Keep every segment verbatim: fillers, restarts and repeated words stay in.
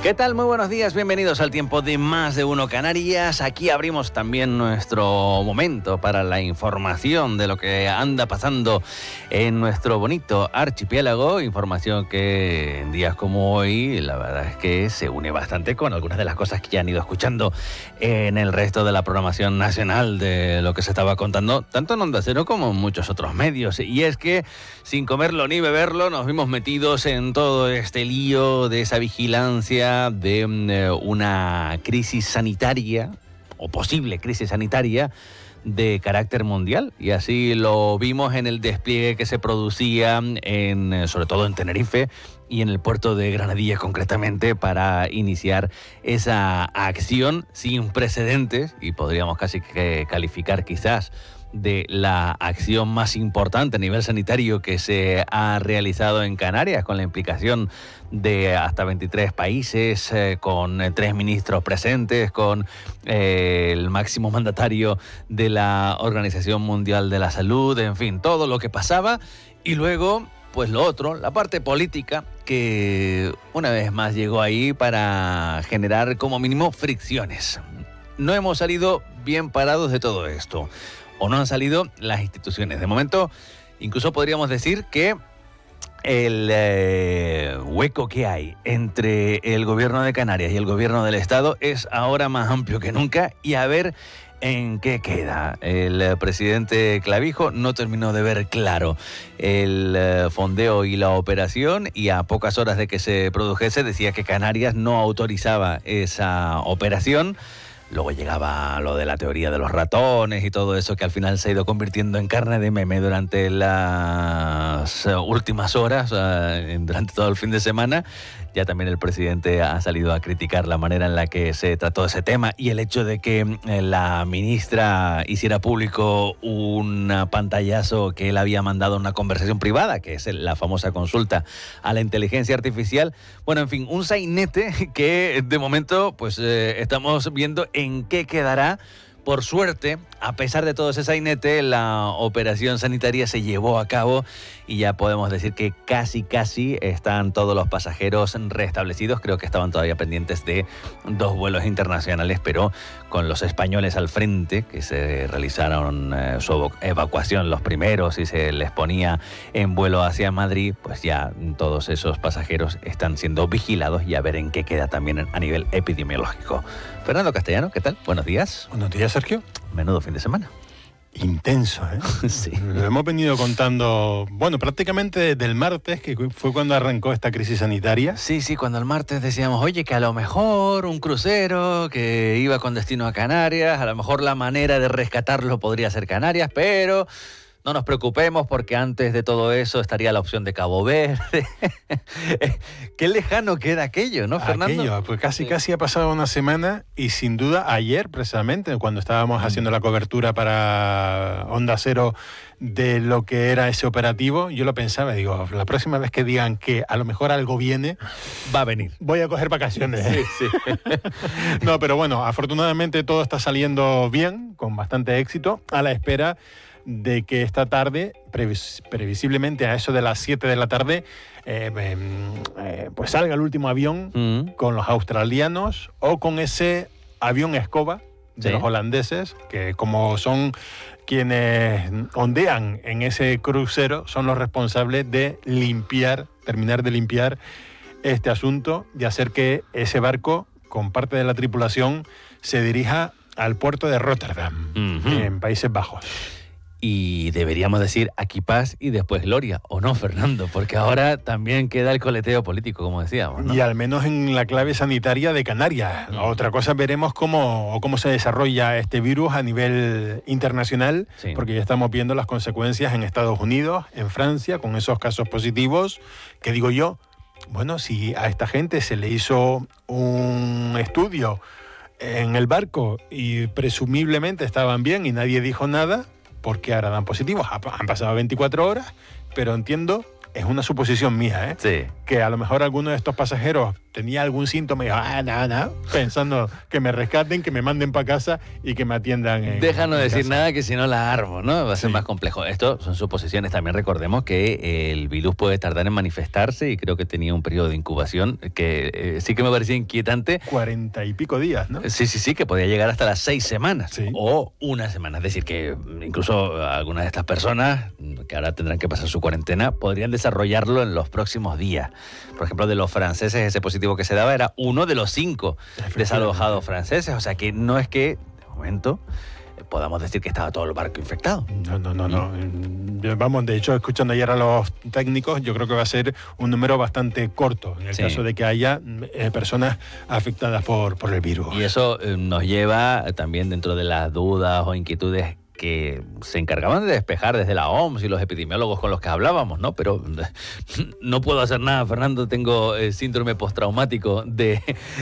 ¿Qué tal? Muy buenos días, bienvenidos al tiempo de Más de Uno Canarias. Aquí abrimos también nuestro momento para la información de lo que anda pasando en nuestro bonito archipiélago. Información que en días como hoy, la verdad es que se une bastante con algunas de las cosas que ya han ido escuchando en el resto de la programación nacional de lo que se estaba contando, tanto en Onda Cero como en muchos otros medios. Y es que, sin comerlo ni beberlo, nos vimos metidos en todo este lío de esa vigilancia de eh, una crisis sanitaria, o posible crisis sanitaria, de carácter mundial. Y así lo vimos en el despliegue que se producía, en, sobre todo en Tenerife y en el puerto de Granadilla concretamente, para iniciar esa acción sin precedentes, y podríamos casi que calificar quizás de la acción más importante a nivel sanitario que se ha realizado en Canarias, con la implicación de hasta veintitrés países, eh, con eh, tres ministros presentes, con eh, el máximo mandatario de la Organización Mundial de la Salud, en fin, todo lo que pasaba. Y luego, pues lo otro, la parte política, que una vez más llegó ahí para generar como mínimo fricciones. No hemos salido bien parados de todo esto, o no han salido las instituciones. De momento, incluso podríamos decir que el eh, hueco que hay entre el gobierno de Canarias y el gobierno del Estado es ahora más amplio que nunca, y a ver en qué queda. El presidente Clavijo no terminó de ver claro el eh, fondeo y la operación, y a pocas horas de que se produjese decía que Canarias no autorizaba esa operación. Luego llegaba lo de la teoría de los ratones y todo eso, que al final se ha ido convirtiendo en carne de meme durante las últimas horas, durante todo el fin de semana. Ya también el presidente ha salido a criticar la manera en la que se trató ese tema, y el hecho de que la ministra hiciera público un pantallazo que él había mandado, una conversación privada, que es la famosa consulta a la inteligencia artificial. Bueno, en fin, un sainete que de momento pues eh, estamos viendo en qué quedará. Por suerte, a pesar de todo ese sainete, la operación sanitaria se llevó a cabo y ya podemos decir que casi, casi están todos los pasajeros restablecidos. Creo que estaban todavía pendientes de dos vuelos internacionales, pero con los españoles al frente, que se realizaron eh, su evacuación los primeros y se les ponía en vuelo hacia Madrid, pues ya todos esos pasajeros están siendo vigilados, y a ver en qué queda también a nivel epidemiológico. Fernando Castellano, ¿qué tal? Buenos días. Buenos días, Sergio. Menudo fin de semana. Intenso, ¿eh? Sí. Lo hemos venido contando, bueno, prácticamente desde el martes, que fue cuando arrancó esta crisis sanitaria. Sí, sí, cuando el martes decíamos, oye, que a lo mejor un crucero que iba con destino a Canarias, a lo mejor la manera de rescatarlo podría ser Canarias, pero no nos preocupemos porque antes de todo eso estaría la opción de Cabo Verde. Qué lejano queda aquello, ¿no, Fernando? Aquello, pues casi sí. casi ha pasado una semana, y sin duda ayer, precisamente, cuando estábamos mm. haciendo la cobertura para Onda Cero de lo que era ese operativo, yo lo pensaba, digo, la próxima vez que digan que a lo mejor algo viene, va a venir. Voy a coger vacaciones. Sí, sí. No, pero bueno, afortunadamente todo está saliendo bien, con bastante éxito, a la espera de que esta tarde, previs- previsiblemente a eso de las siete de la tarde, eh, eh, pues salga el último avión mm. con los australianos, o con ese avión escoba de sí. los holandeses, que como son quienes ondean en ese crucero, son los responsables de limpiar, terminar de limpiar este asunto y hacer que ese barco, con parte de la tripulación, se dirija al puerto de Rotterdam, uh-huh. en Países Bajos. Y deberíamos decir aquí paz y después gloria, ¿o no, Fernando? Porque ahora también queda el coleteo político, como decíamos, ¿no? Y al menos en la clave sanitaria de Canarias. Mm. Otra cosa, veremos cómo, cómo se desarrolla este virus a nivel internacional, sí. porque ya estamos viendo las consecuencias en Estados Unidos, en Francia, con esos casos positivos, que digo yo, bueno, si a esta gente se le hizo un estudio en el barco y presumiblemente estaban bien y nadie dijo nada, porque ahora dan positivos. Han pasado veinticuatro horas, pero entiendo, es una suposición mía, ¿eh? Sí. que a lo mejor alguno de estos pasajeros tenía algún síntoma y dijo, ah, nada, nada, pensando que me rescaten, que me manden para casa y que me atiendan en Déjanos en decir casa. nada, que si no la armo, ¿no? Va a ser Sí. más complejo. Esto son suposiciones. También recordemos que el virus puede tardar en manifestarse y creo que tenía un periodo de incubación que eh, sí que me parecía inquietante. Cuarenta y pico días, ¿no? Sí, sí, sí, que podía llegar hasta las seis semanas Sí. o una semana. Es decir, que incluso algunas de estas personas que ahora tendrán que pasar su cuarentena podrían desarrollarlo en los próximos días. Por ejemplo, de los franceses, ese positivo que se daba era uno de los cinco desalojados franceses. O sea que no es que, de momento, podamos decir que estaba todo el barco infectado. No, no, no, no. Vamos, de hecho, escuchando ayer a los técnicos, yo creo que va a ser un número bastante corto en el Sí. caso de que haya eh, personas afectadas por, por el virus. Y eso eh, nos lleva también dentro de las dudas o inquietudes que se encargaban de despejar desde la O M S y los epidemiólogos con los que hablábamos, ¿no? Pero no puedo hacer nada, Fernando, tengo eh, síndrome postraumático de,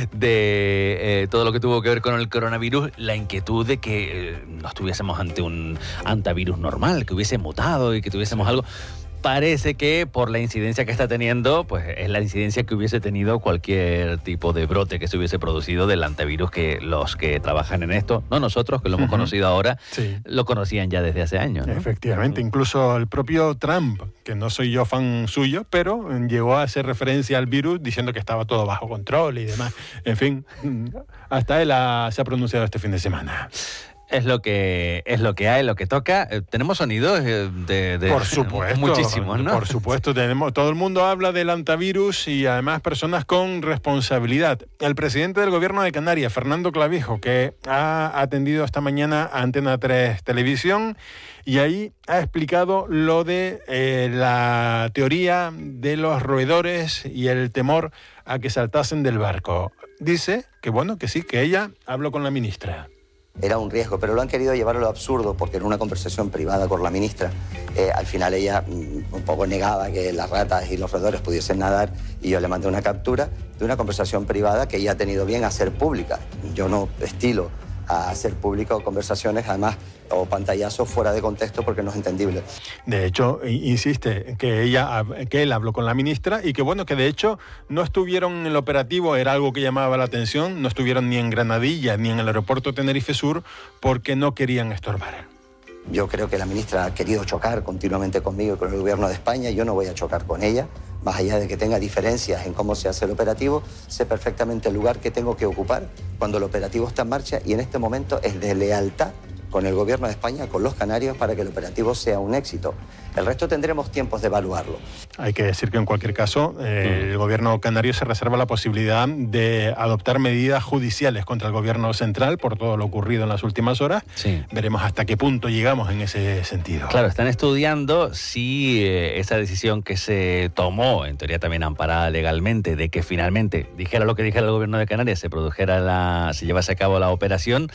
de eh, todo lo que tuvo que ver con el coronavirus, la inquietud de que eh, no estuviésemos ante un antivirus normal, que hubiese mutado y que tuviésemos algo. Parece que por la incidencia que está teniendo, pues es la incidencia que hubiese tenido cualquier tipo de brote que se hubiese producido del antivirus, que los que trabajan en esto, no nosotros, que lo hemos Ujú. conocido ahora, Sí. lo conocían ya desde hace años, ¿no? Efectivamente, incluso el propio Trump, que no soy yo fan suyo, pero llegó a hacer referencia al virus diciendo que estaba todo bajo control y demás. En fin, hasta él ha- se ha pronunciado este fin de semana. Es lo que es lo que hay, lo que toca. Eh, Tenemos sonidos eh, de, de Por supuesto. muchísimos, ¿no? Por supuesto, tenemos. Todo el mundo habla del antivirus y además personas con responsabilidad. El presidente del Gobierno de Canarias, Fernando Clavijo, que ha atendido esta mañana a Antena tres Televisión y ahí ha explicado lo de eh, la teoría de los roedores y el temor a que saltasen del barco. Dice que bueno, que sí, que ella habló con la ministra. Era un riesgo, pero lo han querido llevar a lo absurdo porque en una conversación privada con la ministra, eh, al final ella mm, un poco negaba que las ratas y los roedores pudiesen nadar y yo le mandé una captura de una conversación privada que ella ha tenido bien a hacer pública. Yo no estilo a hacer pública conversaciones, además, o pantallazos fuera de contexto porque no es entendible. De hecho, insiste que ella, que él habló con la ministra y que bueno, que de hecho no estuvieron en el operativo, era algo que llamaba la atención, no estuvieron ni en Granadilla ni en el aeropuerto Tenerife Sur porque no querían estorbar. Yo creo que la ministra ha querido chocar continuamente conmigo y con el gobierno de España. Yo no voy a chocar con ella, más allá de que tenga diferencias en cómo se hace el operativo. Sé perfectamente el lugar que tengo que ocupar cuando el operativo está en marcha y en este momento es de lealtad con el gobierno de España, con los canarios, para que el operativo sea un éxito. El resto tendremos tiempos de evaluarlo. Hay que decir que en cualquier caso eh, el gobierno canario se reserva la posibilidad de adoptar medidas judiciales contra el gobierno central por todo lo ocurrido en las últimas horas. Sí. Veremos hasta qué punto llegamos en ese sentido. Claro, están estudiando si eh, esa decisión que se tomó, en teoría también amparada legalmente, de que finalmente, dijera lo que dijera el gobierno de Canarias, se produjera la, se llevase a cabo la operación,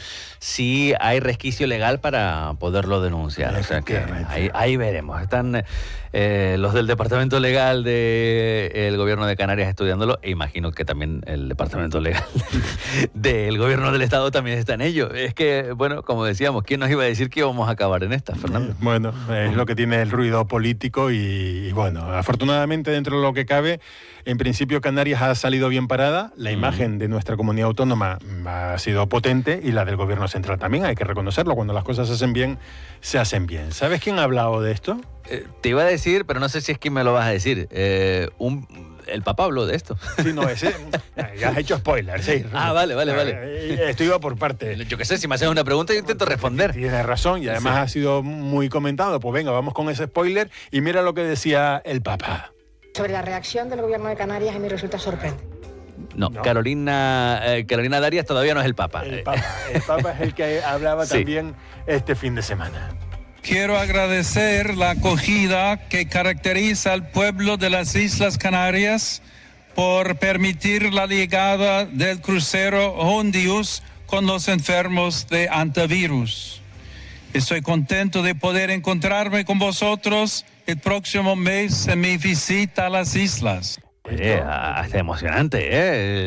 si hay resquicio legal para poderlo denunciar. O sea que ahí, ahí veremos. Están eh, los del Departamento Legal del Gobierno de Canarias estudiándolo e imagino que también el Departamento Legal del Gobierno del Estado también está en ello. Es que, bueno, como decíamos, ¿quién nos iba a decir que íbamos a acabar en esta, Fernando? Eh, Bueno, es lo que tiene el ruido político y, y bueno, afortunadamente dentro de lo que cabe, en principio Canarias ha salido bien parada, la imagen de nuestra comunidad autónoma ha sido potente y la del gobierno central también, hay que reconocerlo, cuando las cosas se hacen bien, se hacen bien. ¿Sabes quién ha hablado de esto? Eh, te iba a decir, pero no sé si es que me lo vas a decir. Eh, un, el papá habló de esto. Sí, no, ese, ya has hecho spoiler, sí. Ah, vale, vale, vale. Esto iba por parte. Yo qué sé, si me haces una pregunta yo intento responder. Tienes razón y además Sí. ha sido muy comentado. Pues venga, vamos con ese spoiler y mira lo que decía el Papa. Sobre la reacción del gobierno de Canarias a mí resulta sorprendente. No, No. Carolina, eh, Carolina Darias todavía no es el papa. El Papa, el Papa es el que hablaba Sí. también este fin de semana. Quiero agradecer la acogida que caracteriza al pueblo de las Islas Canarias por permitir la llegada del crucero Hondius con los enfermos de antivirus. Estoy contento de poder encontrarme con vosotros el próximo mes en mi visita a las islas. Eh, hasta emocionante, ¿eh?